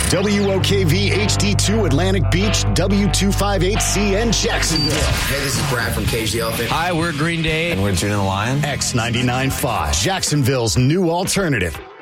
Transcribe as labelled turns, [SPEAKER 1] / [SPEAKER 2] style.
[SPEAKER 1] WOKV HD2 Atlantic Beach, W258CN Jacksonville.
[SPEAKER 2] Hey, this is Brad from Cage the Elephant.
[SPEAKER 3] Hi, we're Green Day.
[SPEAKER 4] And we're Judah the Lion.
[SPEAKER 1] X99.5, Jacksonville's new alternative.